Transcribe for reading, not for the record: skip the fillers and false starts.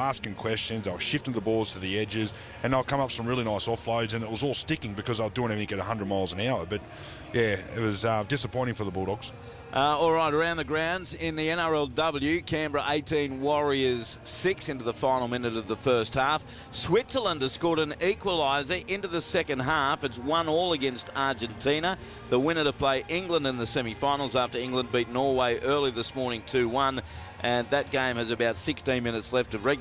asking questions, they were shifting the balls to the edges, and they'll come up some really nice offloads, and it was all sticking because they were doing everything at 100 miles an hour. But, yeah, it was disappointing for the Bulldogs. All right, around the grounds in the NRLW, Canberra 18, Warriors 6 into the final minute of the first half. Switzerland has scored an equaliser into the second half. It's 1-1 against Argentina. The winner to play England in the semi-finals after England beat Norway early this morning 2-1. And that game has about 16 minutes left of regular